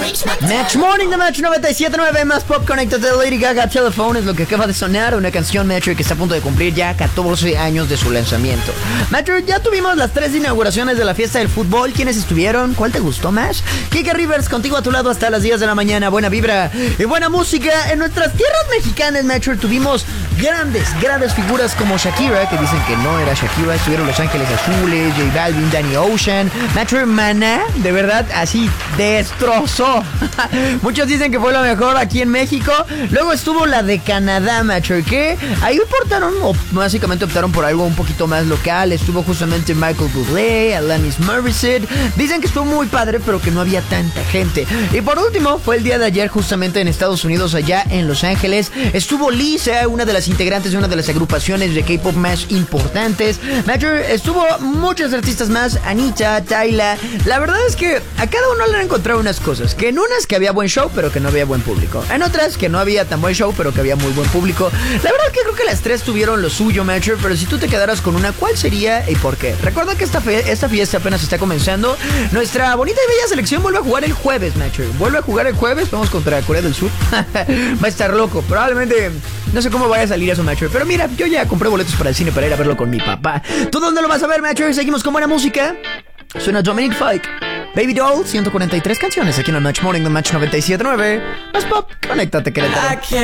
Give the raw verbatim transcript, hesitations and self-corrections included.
Match Morning de Match noventa y siete punto nueve, más pop, conéctate. Lady Gaga, Telephone es lo que acaba de sonar, una canción, Metro, que está a punto de cumplir ya catorce años de su lanzamiento. Metro, ya tuvimos las tres inauguraciones de la fiesta del fútbol. ¿Quiénes estuvieron? ¿Cuál te gustó más? Kike Rivers, contigo a tu lado hasta las diez de la mañana. Buena vibra y buena música. En nuestras tierras mexicanas, Metro, tuvimos grandes, grandes figuras como Shakira, que dicen que no era Shakira. Estuvieron Los Ángeles Azules, J Balvin, Danny Ocean. Metro, Maná, de verdad, así destrozó. Muchos dicen que fue lo mejor aquí en México. Luego estuvo la de Canadá, Metro, que ahí optaron, o básicamente optaron por algo un poquito más local. Estuvo justamente Michael Bublé, Alanis Morissette. Dicen que estuvo muy padre, pero que no había tanta gente. Y por último, fue el día de ayer justamente en Estados Unidos, allá en Los Ángeles. Estuvo Lisa, una de las integrantes de una de las agrupaciones de K-pop más importantes. Metro, estuvo muchos artistas más, Anita, Tyla. La verdad es que a cada uno le han encontrado unas cosas. Que en unas que había buen show, pero que no había buen público. En otras que no había tan buen show, pero que había muy buen público. La verdad que creo que las tres tuvieron lo suyo, Metro, pero si tú te quedaras con una, ¿cuál sería y por qué? Recuerda que esta, fe- esta fiesta apenas está comenzando. Nuestra bonita y bella selección vuelve a jugar el jueves, Metro. Vuelve a jugar el jueves, vamos contra Corea del Sur. Va a estar loco. Probablemente, no sé cómo vaya a salir eso, Metro. Pero mira, yo ya compré boletos para el cine para ir a verlo con mi papá. ¿Tú dónde lo vas a ver, Metro? Seguimos con buena música. Suena Dominic Fike, Baby Doll, ciento cuarenta y tres canciones aquí en el Match Morning de Match noventa y siete punto nueve. Más pop, conéctate, Querétaro.